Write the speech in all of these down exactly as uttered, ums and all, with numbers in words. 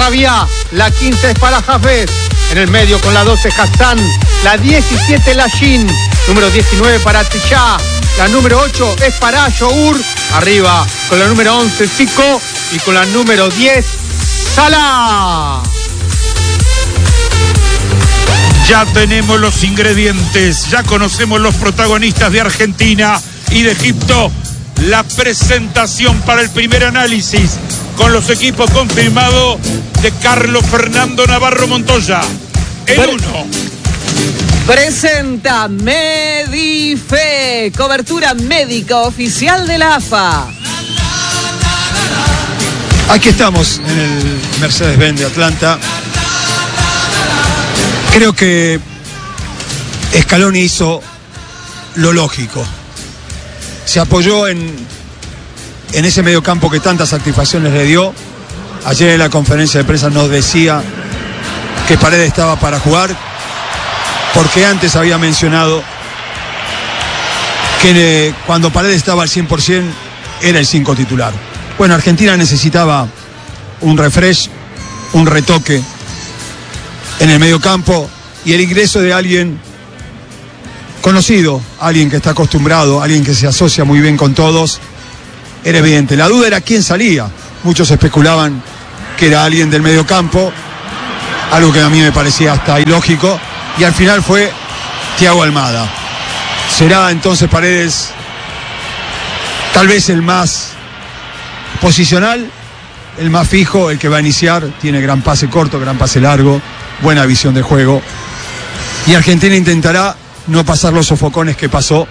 Rabia, la quince es para Hafez, en el medio con la doce Hassan, la diecisiete Lashin, número diecinueve para Tichá, la número ocho es para Your, arriba con la número once Zico y con la número diez Salah. Ya tenemos los ingredientes, ya conocemos los protagonistas de Argentina y de Egipto. La presentación para el primer análisis con los equipos confirmados de Carlos Fernando Navarro Montoya. El uno. Presenta Medife, cobertura médica oficial de la A F A. Aquí estamos en el Mercedes-Benz de Atlanta. Creo que Scaloni hizo lo lógico. Se apoyó en, en ese mediocampo que tantas satisfacciones le dio. Ayer en la conferencia de prensa nos decía que Paredes estaba para jugar, porque antes había mencionado que cuando Paredes estaba al cien por ciento era el cinco titular. Bueno, Argentina necesitaba un refresh, un retoque en el mediocampo y el ingreso de alguien conocido, alguien que está acostumbrado, alguien que se asocia muy bien con todos, era evidente. La duda era quién salía. Muchos especulaban que era alguien del mediocampo, algo que a mí me parecía hasta ilógico, y al final fue Thiago Almada. Será entonces Paredes tal vez el más posicional, el más fijo, el que va a iniciar. Tiene gran pase corto, gran pase largo, buena visión de juego, y Argentina intentará no pasar los sofocones que pasó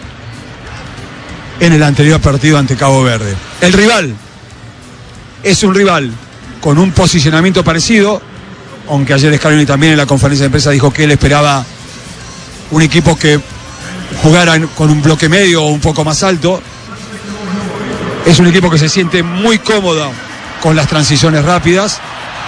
en el anterior partido ante Cabo Verde. El rival es un rival con un posicionamiento parecido, aunque ayer Scaloni también en la conferencia de prensa dijo que él esperaba un equipo que jugara con un bloque medio o un poco más alto. Es un equipo que se siente muy cómodo con las transiciones rápidas.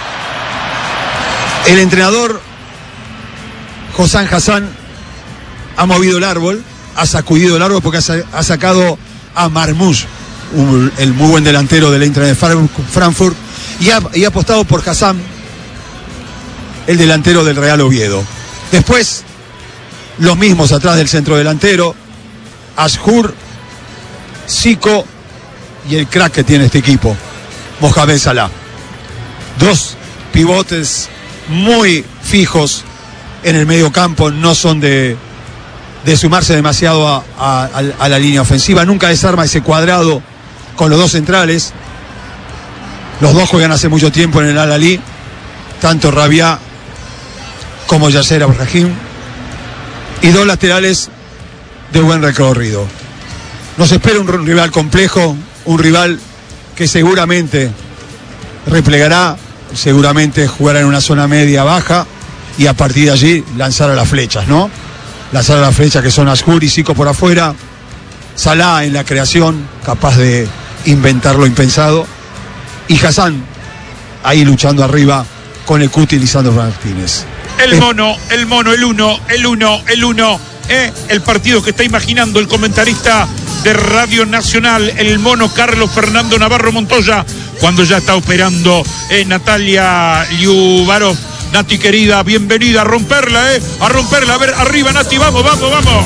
El entrenador Hossam Hassan ha movido el árbol, ha sacudido el árbol porque ha sacado a Marmoush, un, el muy buen delantero del Eintracht de Frankfurt, y ha, y ha apostado por Hassan, el delantero del Real Oviedo. Después, los mismos atrás del centro delantero, Ashour, Zico y el crack que tiene este equipo, Mohamed Salah. Dos pivotes muy fijos en el medio campo, no son de, de sumarse demasiado a, a, a la línea ofensiva. Nunca desarma ese cuadrado con los dos centrales. Los dos juegan hace mucho tiempo en el Al-Ahly, tanto Rabia como Yasser Abdelrahim, y dos laterales de buen recorrido. Nos espera un rival complejo, un rival que seguramente replegará, seguramente jugará en una zona media baja, y a partir de allí lanzar a las flechas, ¿no? Lanzar a las flechas, que son Ashour y Zico por afuera, Salah en la creación, capaz de inventar lo impensado, y Hassan ahí luchando arriba con el Cuti Lisandro Martínez. El mono, el mono, el uno, el uno, el uno, ¿eh? El partido que está imaginando el comentarista de Radio Nacional, el mono Carlos Fernando Navarro Montoya, cuando ya está operando eh, Natalia Liubarov. Nati querida, bienvenida, a romperla, eh, a romperla, a ver, arriba Nati, vamos, vamos, vamos.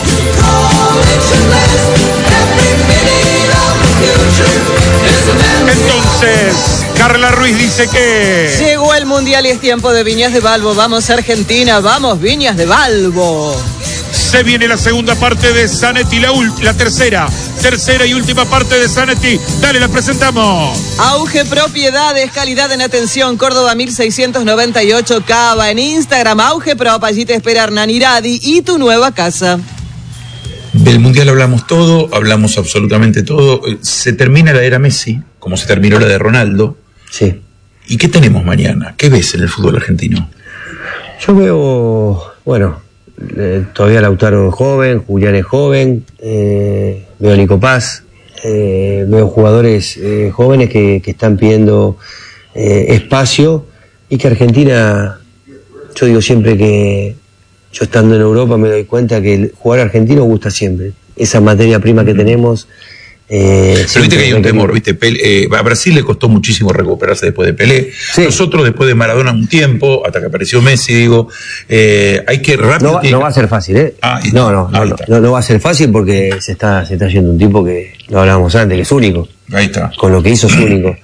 Entonces, Carla Ruiz dice que llegó el Mundial y es tiempo de Viñas de Balbo. Vamos Argentina, vamos Viñas de Balbo. Se viene la segunda parte de Zanetti, la, la tercera, tercera y última parte de Zanetti. Dale, la presentamos. Auge Propiedades, calidad en atención, Córdoba mil seiscientos noventa y ocho, Cava. En Instagram, Auge Prop, allí te espera Hernán Iradi y tu nueva casa. Del Mundial hablamos todo, hablamos absolutamente todo. Se termina la era Messi, como se terminó la de Ronaldo. Sí. ¿Y qué tenemos mañana? ¿Qué ves en el fútbol argentino? Yo veo, bueno, eh, todavía Lautaro es joven, Julián es joven, eh, veo a Nico Paz, eh, veo jugadores eh, jóvenes que, que están pidiendo eh, espacio, y que Argentina, yo digo siempre que yo estando en Europa me doy cuenta que el jugador argentino gusta siempre. Esa materia prima que tenemos Eh, Pero viste que hay un temor, viste, Pelé, eh, a Brasil le costó muchísimo recuperarse después de Pelé. Sí. Nosotros después de Maradona un tiempo, hasta que apareció Messi, digo, eh, hay que rápido. No, no va a ser fácil, ¿eh? Ah, no, no, no, no, no, no va a ser fácil porque se está, se está yendo un tipo que, lo hablábamos antes, que es único. Ahí está. Con lo que hizo es único.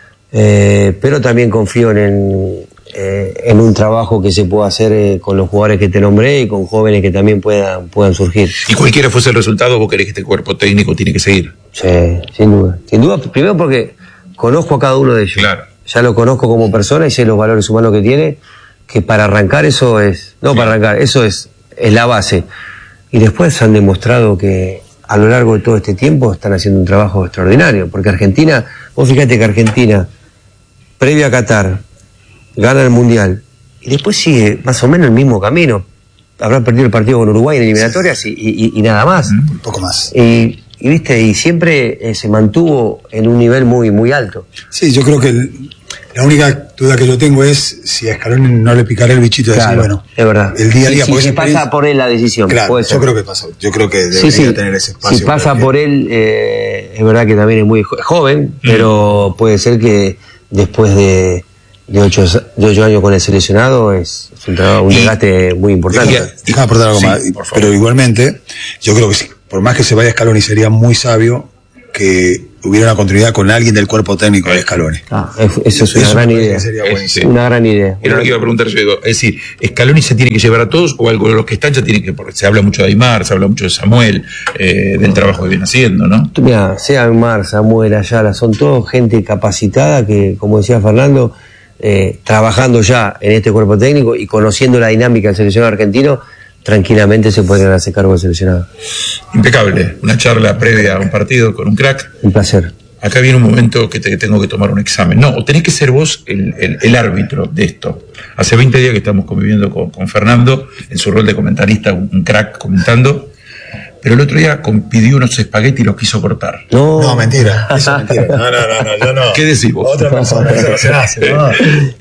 Eh, pero también confío en, eh, en un trabajo que se pueda hacer eh, con los jugadores que te nombré y con jóvenes que también puedan, puedan surgir. Y cualquiera fuese el resultado, vos querés que este cuerpo técnico tiene que seguir. Sí, sin duda. Sin duda, primero porque conozco a cada uno de ellos. Claro. Ya lo conozco como persona y sé los valores humanos que tiene, que para arrancar eso es, no, sí. para arrancar, eso es, es la base. Y después han demostrado que a lo largo de todo este tiempo están haciendo un trabajo extraordinario, porque Argentina, vos fíjate que Argentina, previa a Qatar, gana el Mundial, y después sigue más o menos el mismo camino. Habrá perdido el partido con Uruguay en eliminatorias y, y, y nada más. Un poco más. Y, y viste, y siempre eh, se mantuvo en un nivel muy, muy alto. Sí, yo creo que el, la única duda que yo tengo es si a Scaloni no le picará el bichito de claro, decir, bueno, es verdad. El día a día. Si, si pasa por él la decisión. Claro, yo creo que pasa. Yo creo que debería sí, sí. tener ese espacio. Si pasa por él, eh, es verdad que también es muy joven, mm. pero puede ser que después de, de, ocho, de ocho años con el seleccionado es, es un, trabajo, un desgaste muy importante. Déjame aportar algo sí, más. Pero igualmente, yo creo que sí. Por más que se vaya Scaloni, sería muy sabio que hubiera una continuidad con alguien del cuerpo técnico de Scaloni. Ah, eso es una eso gran idea. Sería es, sí. Una gran idea. Era lo que iba a preguntar yo. Digo, es decir, ¿Scaloni se tiene que llevar a todos o algo de los que están ya tienen que...? Porque se habla mucho de Aymar, se habla mucho de Samuel, eh, del trabajo que viene haciendo, ¿no? Mira, sea Aymar, Samuel, Ayala, son todos gente capacitada que, como decía Fernando, eh, trabajando ya en este cuerpo técnico y conociendo la dinámica del seleccionado argentino, tranquilamente se podrían hacer cargo del seleccionado. Impecable. Una charla previa a un partido con un crack. Un placer. Acá viene un momento que te tengo que tomar un examen. No, o tenés que ser vos el, el, el árbitro de esto. Hace veinte días que estamos conviviendo con, con Fernando, en su rol de comentarista, un, un crack comentando, pero el otro día pidió unos espaguetis y los quiso cortar. No, no mentira, eso es mentira. No, no, no, no, yo no. ¿Qué decís vos? Otra persona, eso no se hace, ¿no?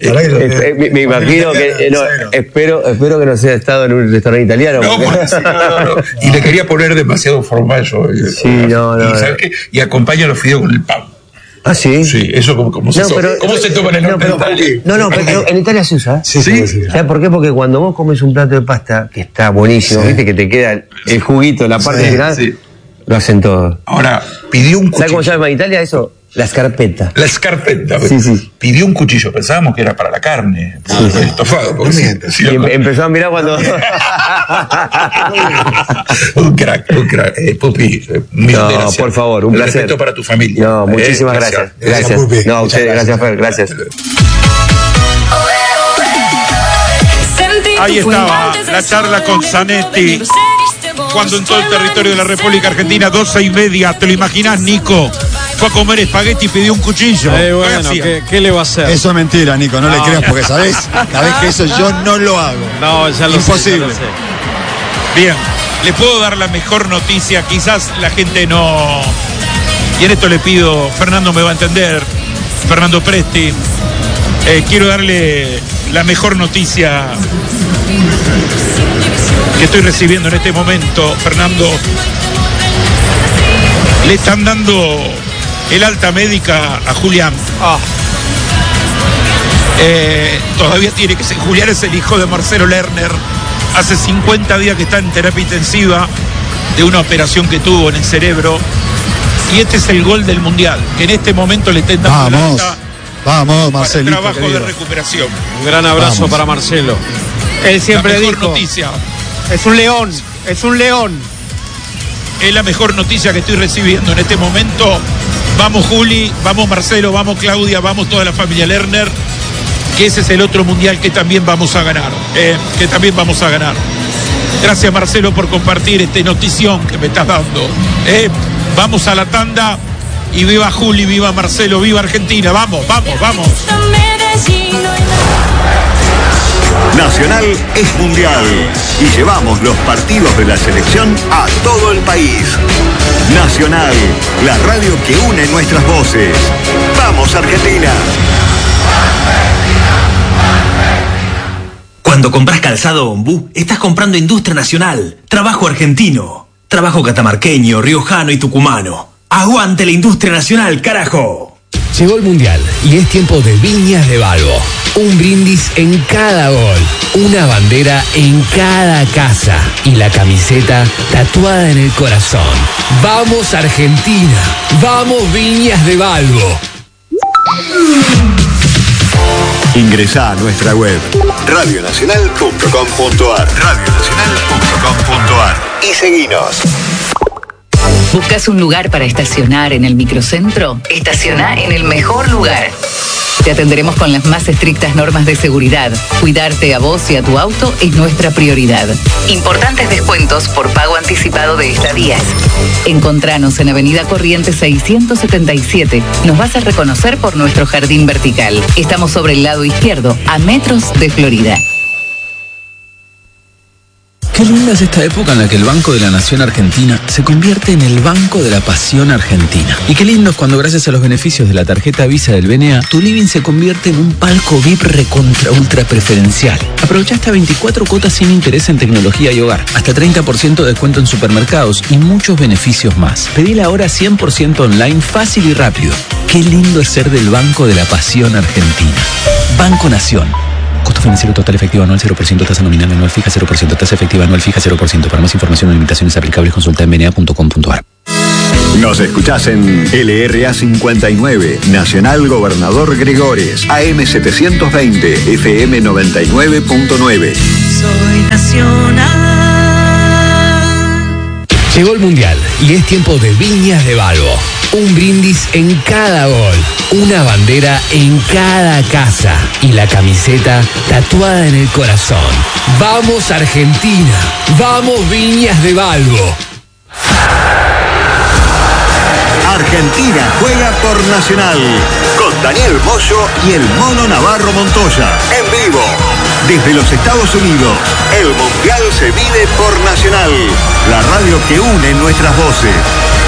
eh, me, me imagino que, eh, no, espero, espero que no sea estado en un restaurante italiano. No, porque... sí, no, no, no. Y le quería poner demasiado formal yo. Sí, no, no. Y, ¿sabes qué? Y acompaña los fideos con el pan. Ah, sí. Sí, eso como, como se, no, pero, ¿cómo se toma en el norte no, pero, de Italia? No, no, pero en Italia se usa. Sí, sí. sí. ¿Sabes por qué? Porque cuando vos comes un plato de pasta, que está buenísimo, sí. viste que te queda el juguito, la parte sí, final, sí. lo hacen todo. Ahora, pidió un cuchillo. ¿Sabes cómo se llama en Italia eso? La scarpetta. La scarpetta. Sí, sí. Pidió un cuchillo, pensábamos que era para la carne, para el estofado. No si, si y em- empezó a mirar cuando... un crack, un crack. Eh, Pupi, eh, no, gracias. Por favor, un el placer. Respeto para tu familia. No, muchísimas eh, gracias. Gracias. gracias. gracias. No, a ustedes, gracias, Fer, gracias. Ahí estaba la charla con Zanetti. Cuando en todo el territorio de la República Argentina, doce y media, ¿te lo imaginás, Nico? Fue a comer espagueti y pidió un cuchillo. Eh, bueno, ¿qué, ¿qué le va a hacer? Eso es mentira, Nico, no, no le creas porque, ¿sabés? Sabés que eso yo no lo hago. No, ya lo Imposible. sé, ya lo sé. Bien, le puedo dar la mejor noticia, quizás la gente no... Y en esto le pido, Fernando me va a entender, Fernando Presti, eh, quiero darle la mejor noticia que estoy recibiendo en este momento, Fernando. Le están dando el alta médica a Julián. Ah. Eh, todavía tiene que ser. Julián es el hijo de Marcelo Lerner. Hace cincuenta días que está en terapia intensiva de una operación que tuvo en el cerebro. Y este es el gol del Mundial, que en este momento le estén dando vamos, el alta vamos, Marcelito, para el trabajo querido. de recuperación. Un gran abrazo vamos. para Marcelo. Él siempre la mejor dijo, noticia. es un león, es un león. Es la mejor noticia que estoy recibiendo en este momento. Vamos Juli, vamos Marcelo, vamos Claudia, vamos toda la familia Lerner, que ese es el otro mundial que también vamos a ganar, eh, que también vamos a ganar. Gracias Marcelo por compartir esta notición que me estás dando. Eh, vamos a la tanda y viva Juli, viva Marcelo, viva Argentina, vamos, vamos, vamos. Nacional es mundial y llevamos los partidos de la selección a todo el país. Nacional, la radio que une nuestras voces. ¡Vamos, Argentina! Cuando compras calzado Ombú, estás comprando industria nacional, trabajo argentino, trabajo catamarqueño, riojano y tucumano. ¡Aguante la industria nacional, carajo! Llegó el Mundial y es tiempo de Viñas de Balbo. Un brindis en cada gol, una bandera en cada casa y la camiseta tatuada en el corazón. ¡Vamos Argentina! ¡Vamos Viñas de Balbo! Ingresá a nuestra web radio nacional punto com punto ar radio nacional punto com punto ar y seguinos. ¿Buscas un lugar para estacionar en el microcentro? Estaciona en el mejor lugar. Te atenderemos con las más estrictas normas de seguridad. Cuidarte a vos y a tu auto es nuestra prioridad. Importantes descuentos por pago anticipado de estadías. Encontranos en Avenida Corrientes seiscientos setenta y siete. Nos vas a reconocer por nuestro jardín vertical. Estamos sobre el lado izquierdo, a metros de Florida. Qué linda es esta época en la que el Banco de la Nación Argentina se convierte en el Banco de la Pasión Argentina. Y qué lindo es cuando gracias a los beneficios de la tarjeta Visa del B N A, tu living se convierte en un palco V I P recontra ultra preferencial. Aprovecha hasta veinticuatro cuotas sin interés en tecnología y hogar, hasta treinta por ciento de descuento en supermercados y muchos beneficios más. Pedila ahora cien por ciento online, fácil y rápido. Qué lindo es ser del Banco de la Pasión Argentina. Banco Nación. Costo financiero total efectivo anual cero por ciento, tasa nominal anual fija cero por ciento, tasa efectiva anual fija cero por ciento. Para más información o limitaciones aplicables consulta en b n a punto com punto ar. Nos escuchás en L R A cincuenta y nueve, Nacional Gobernador Gregores, A M setecientos veinte, F M noventa y nueve punto nueve. Soy nacional. Llegó el Mundial y es tiempo de Viñas de Balbo. Un brindis en cada gol, una bandera en cada casa y la camiseta tatuada en el corazón. ¡Vamos Argentina! ¡Vamos Viñas de Balbo! Argentina juega por Nacional con Daniel Moyo y el Mono Navarro Montoya en vivo desde los Estados Unidos. El Mundial se vive por Nacional, la radio que une nuestras voces.